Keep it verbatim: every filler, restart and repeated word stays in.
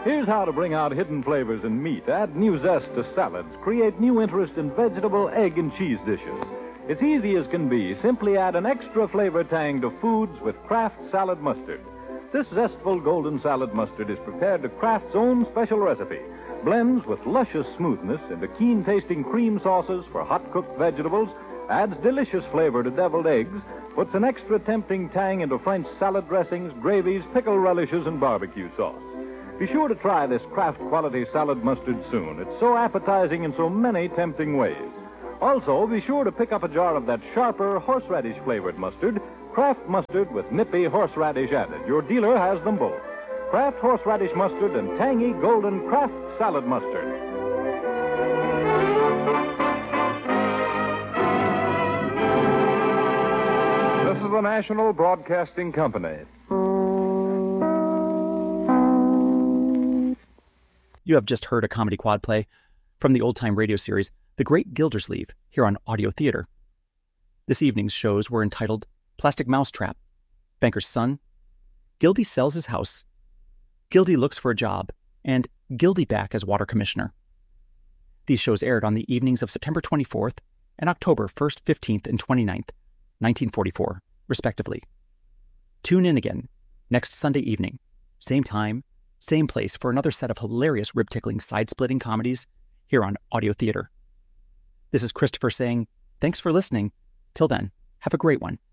Here's how to bring out hidden flavors in meat, add new zest to salads, create new interest in vegetable, egg, and cheese dishes. It's easy as can be. Simply add an extra flavor tang to foods with Kraft Salad Mustard. This zestful golden salad mustard is prepared to Kraft's own special recipe. Blends with luscious smoothness into keen-tasting cream sauces for hot-cooked vegetables, adds delicious flavor to deviled eggs, puts an extra tempting tang into French salad dressings, gravies, pickle relishes, and barbecue sauce. Be sure to try this Kraft quality salad mustard soon. It's so appetizing in so many tempting ways. Also, be sure to pick up a jar of that sharper horseradish-flavored mustard, Kraft mustard with nippy horseradish added. Your dealer has them both. Kraft horseradish mustard and tangy golden Kraft salad mustard. This is the National Broadcasting Company. You have just heard a comedy quad play from the old-time radio series The Great Gildersleeve here on Audio Theater. This evening's shows were entitled Plastic Mousetrap, Banker's Son, Gildy Sells His House, Gildy Looks for a Job, and Gildy Back as Water Commissioner. These shows aired on the evenings of September twenty-fourth and October first, fifteenth, and twenty-ninth, nineteen forty-four, respectively. Tune in again next Sunday evening, same time, same place for another set of hilarious rib-tickling side-splitting comedies here on Audio Theater. This is Christopher saying, thanks for listening. Till then, have a great one.